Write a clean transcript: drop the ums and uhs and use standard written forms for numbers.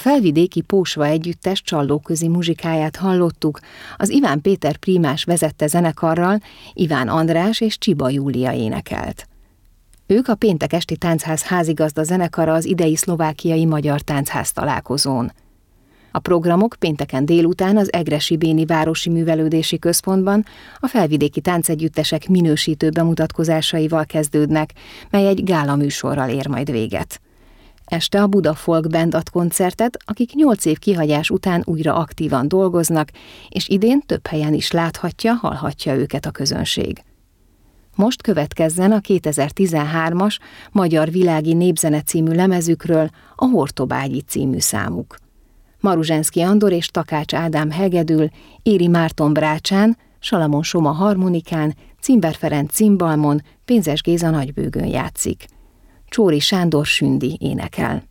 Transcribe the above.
felvidéki Pósva együttes csallóközi muzsikáját hallottuk, az Iván Péter prímás vezette zenekarral, Iván András és Csiba Júlia énekelt. Ők a Péntek esti táncház házigazda zenekara az idei szlovákiai magyar táncház találkozón. A programok pénteken délután az Egressy-Béni Városi Művelődési Központban a felvidéki táncegyüttesek minősítő bemutatkozásaival kezdődnek, mely egy gála műsorral ér majd véget. Este a Buda Folk Band ad koncertet, akik 8 év kihagyás után újra aktívan dolgoznak, és idén több helyen is láthatja, hallhatja őket a közönség. Most következzen a 2013-as Magyar Világi Népzene című lemezükről a Hortobágyi című számuk. Maruzsenszky Andor és Takács Ádám hegedül, Éri Márton brácsán, Salamon Soma harmonikán, Cimber Ferenc cimbalmon, Pénzes Géza nagybőgőn játszik. Csóri Sándor sündi énekel.